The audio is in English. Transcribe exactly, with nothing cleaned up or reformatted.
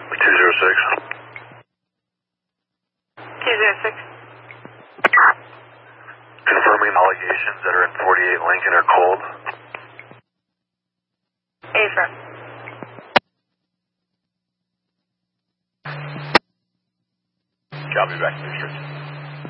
two zero six. two zero six. Confirming allegations that are in forty-eight Lincoln are cold. Affirm. Copy back to District.